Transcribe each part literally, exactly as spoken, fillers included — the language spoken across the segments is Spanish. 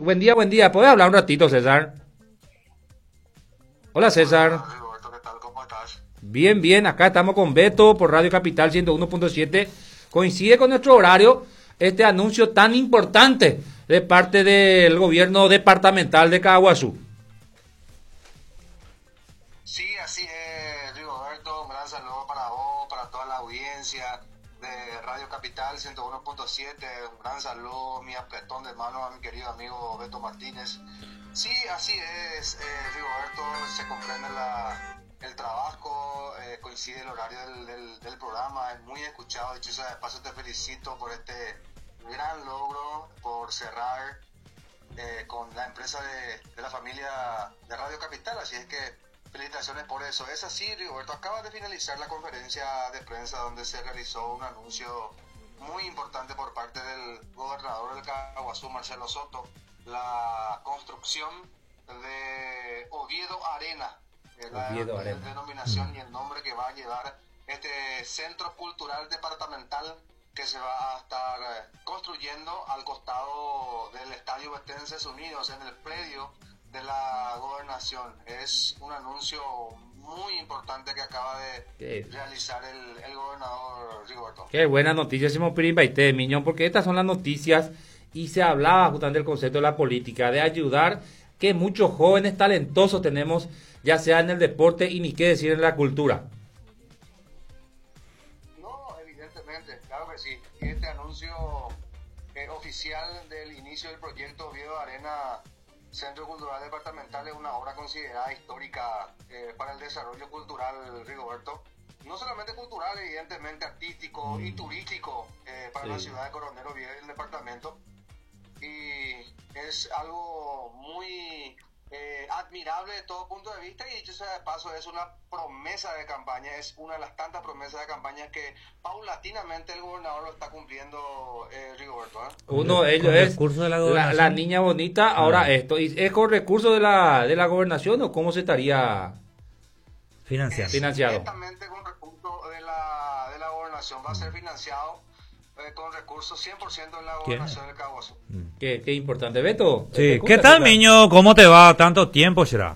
buen día, buen día. ¿Puedes hablar un ratito, César? Hola, César. Hola, Roberto, ¿qué tal? ¿Cómo estás? Bien, bien. Acá estamos con Beto por Radio Capital ciento uno punto siete. Coincide con nuestro horario este anuncio tan importante de parte del gobierno departamental de Caaguazú. Sí, así es, Rigoberto. Un gran saludo para vos, para toda la audiencia de Radio Capital ciento uno punto siete. Un gran saludo, mi apretón de mano a mi querido amigo Beto Martínez. Sí, así es, eh, Rigoberto. Se comprende la, el trabajo, eh, coincide el horario del, del, del programa. Es muy escuchado. Dicho sea de paso, te felicito por este gran logro, por cerrar eh, con la empresa de, de la familia de Radio Capital. Así es que felicitaciones por eso. Es así, Rigoberto. Acaba de finalizar la conferencia de prensa donde se realizó un anuncio muy importante por parte del gobernador del Caaguazú, Marcelo Soto, la construcción de Oviedo Arena, la, Oviedo Arena. la denominación y el nombre que va a llevar este centro cultural departamental que se va a estar construyendo al costado del Estadio Bestenses Unidos, en el predio de la gobernación. Es un anuncio muy importante que acaba de ¿Qué? realizar el, el gobernador Rigoberto. Qué buena noticia, Simón Pirimbaité, Miñón, porque estas son las noticias y se hablaba justamente del concepto de la política, de ayudar que muchos jóvenes talentosos tenemos, ya sea en el deporte y ni qué decir en la cultura. No, evidentemente, claro que sí. Y este anuncio eh, oficial del inicio del proyecto Oviedo Arena Centro Cultural Departamental es una obra considerada histórica eh, para el desarrollo cultural, Rigoberto. No solamente cultural, evidentemente artístico mm. y turístico eh, para sí. la ciudad de Coronel Oviedo y el departamento. Y es algo muy eh, admirable de todo punto de vista, y dicho sea de paso, es una promesa de campaña, es una de las tantas promesas de campaña que paulatinamente el gobernador lo está cumpliendo, eh, Rigoberto. ¿eh? Uno de ellos es de la, la, la niña bonita, ahora ah. esto. ¿Y es con recursos de la, de la gobernación o cómo se estaría financiado? Es financiado? Directamente con recursos de la, de la gobernación, va a ser financiado eh, con recursos cien por ciento de la gobernación del Caaguazú. Qué, qué importante, Beto. Sí. ¿Qué tal, Miño? ¿Cómo te va? Tanto tiempo será.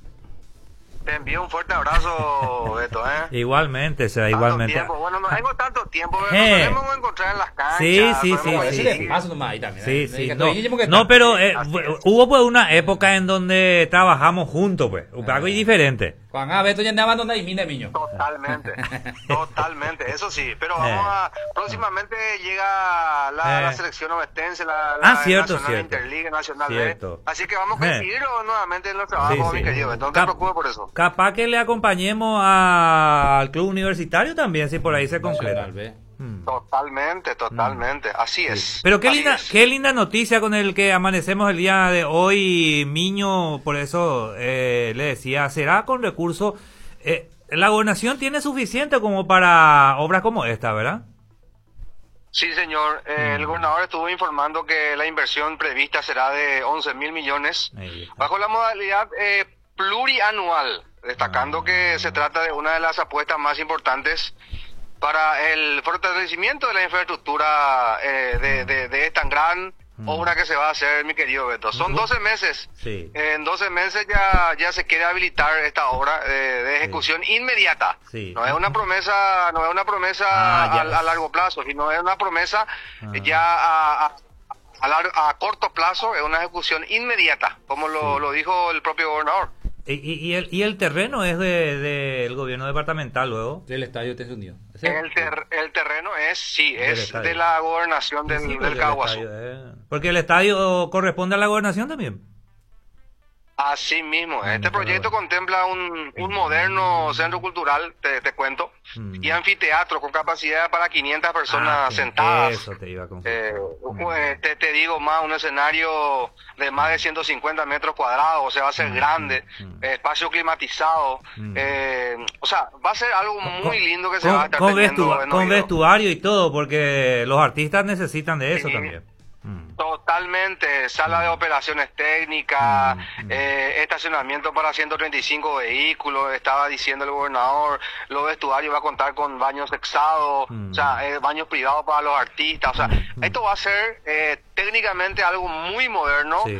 Te envío un fuerte abrazo, Beto, ¿eh? Igualmente, será igualmente. Tiempo. Bueno, no tengo tanto tiempo, pero eh. nos podemos encontrar en las canchas. Sí, sí, sí. Sí, sí. Paso nomás ahí también. Sí, ¿eh? sí. No, no, no, pero eh, hubo pues una época en donde trabajamos juntos, pues. Un poco Ah. diferente. Juan, ah, Beto ya andaba donde mine, Miño. Totalmente, totalmente, eso sí. Pero vamos a, próximamente llega la, eh. la selección ovestense, la, la ah, cierto, Nacional cierto. Interliga, Nacional cierto. B. Así que vamos a coincidir eh. nuevamente en los trabajos, sí, sí. mi querido Beto. No te Cap preocupes por eso. Capaz que le acompañemos a, al club universitario también, si por ahí se completa. Hmm. Totalmente, totalmente, hmm. así es. Sí. Pero qué así linda, es. qué linda noticia con el que amanecemos el día de hoy, Miño. Por eso eh, le decía, será con recursos. Eh, la gobernación tiene suficiente como para obras como esta, ¿verdad? Sí, señor. Eh, hmm. El gobernador estuvo informando que la inversión prevista será de once mil millones, bajo la modalidad eh, plurianual, destacando ah. que se trata de una de las apuestas más importantes para el fortalecimiento de la infraestructura eh, de, de, de esta gran mm. obra que se va a hacer, mi querido Beto. Son doce meses. Sí. En doce meses ya, ya se quiere habilitar esta obra eh, de ejecución sí. inmediata. Sí. No es una promesa, no es una promesa ah, a, a largo plazo, sino es una promesa ah. ya a, a, a, largo, a corto plazo, es una ejecución inmediata, como lo, sí. lo dijo el propio gobernador. Y, y, y, el, y el terreno es del de, de gobierno departamental luego. Del Estadio Bestenses Unidos. El, ter, el terreno es, sí, es de la gobernación del, sí, del Caaguazú. Eh. Porque el estadio corresponde a la gobernación también. Así mismo, este proyecto contempla un, un moderno centro cultural, te, te cuento, mm. y anfiteatro con capacidad para quinientas personas ah, sentadas. Eso te iba a eh, mm. te, te digo más, un escenario de más de ciento cincuenta metros cuadrados, o sea, va a ser mm. grande, mm. Eh, espacio climatizado, mm. eh, o sea, va a ser algo muy con, lindo que se con, va a estar con teniendo. Vestu con vestuario y todo, porque los artistas necesitan de eso sí. también. Mm. Totalmente, sala de operaciones técnicas, mm. eh, estacionamiento para ciento treinta y cinco vehículos, estaba diciendo el gobernador, los vestuarios va a contar con baños sexados, mm. o sea, eh, baños privados para los artistas, o sea, mm. esto va a ser eh, técnicamente algo muy moderno. Sí.